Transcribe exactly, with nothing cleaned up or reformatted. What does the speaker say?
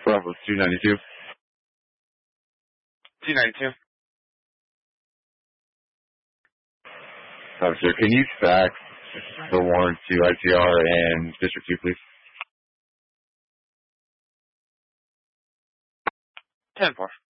Bravo two ninety-two. two ninety-two. Officer, can you fax the warrant to I T R and District two, please? ten four.